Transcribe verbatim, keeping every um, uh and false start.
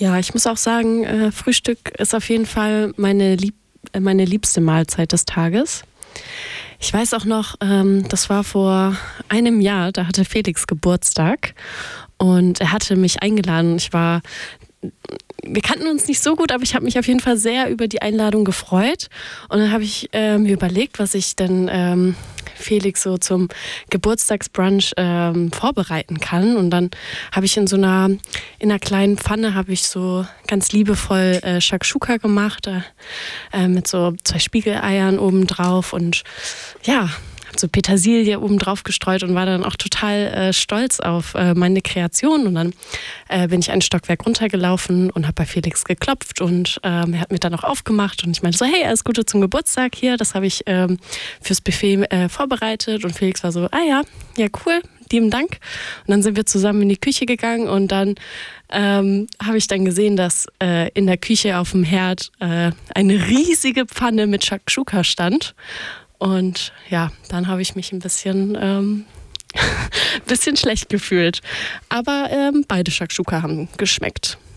Ja, ich muss auch sagen, äh, Frühstück ist auf jeden Fall meine, lieb äh, meine liebste Mahlzeit des Tages. Ich weiß auch noch, ähm, das war vor einem Jahr, da hatte Felix Geburtstag und er hatte mich eingeladen. Ich war, wir kannten uns nicht so gut, aber ich habe mich auf jeden Fall sehr über die Einladung gefreut. Und dann habe ich äh, mir überlegt, was ich denn ähm, Felix so zum Geburtstagsbrunch ähm, vorbereiten kann. Und dann habe ich in so einer, in einer kleinen Pfanne habe ich so ganz liebevoll äh, Shakshuka gemacht, äh, mit so zwei Spiegeleiern oben drauf und ja, habe so Petersilie oben drauf gestreut und war dann auch total äh, stolz auf äh, meine Kreation. Und dann äh, bin ich ein Stockwerk runtergelaufen und habe bei Felix geklopft und ähm, er hat mir dann auch aufgemacht und ich meinte so, hey, alles Gute zum Geburtstag hier, das habe ich ähm, fürs Buffet äh, vorbereitet. Und Felix war so, ah ja, ja cool, lieben Dank. Und dann sind wir zusammen in die Küche gegangen und dann ähm, habe ich dann gesehen, dass äh, in der Küche auf dem Herd äh, eine riesige Pfanne mit Shakshuka stand. Und ja, dann habe ich mich ein bisschen, ähm, bisschen schlecht gefühlt. Aber ähm, beide Shakshuka haben geschmeckt.